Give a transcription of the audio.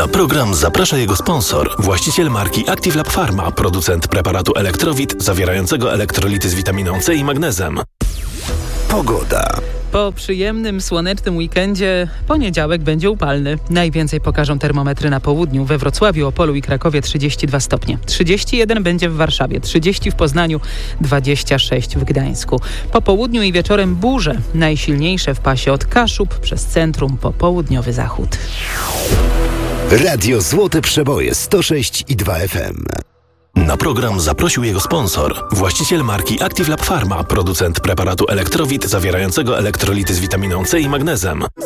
Na program zaprasza jego sponsor, właściciel marki Active Lab Pharma, producent preparatu Elektrowit zawierającego elektrolity z witaminą C i magnezem. Pogoda. Po przyjemnym, słonecznym weekendzie poniedziałek będzie upalny. Najwięcej pokażą termometry na południu. We Wrocławiu, Opolu i Krakowie 32 stopnie. 31 będzie w Warszawie, 30 w Poznaniu, 26 w Gdańsku. Po południu i wieczorem burze. Najsilniejsze w pasie od Kaszub przez centrum po południowy zachód. Radio Złote Przeboje 106,2 FM. Na program zaprosił jego sponsor, właściciel marki Active Lab Pharma, producent preparatu Elektrowit zawierającego elektrolity z witaminą C i magnezem.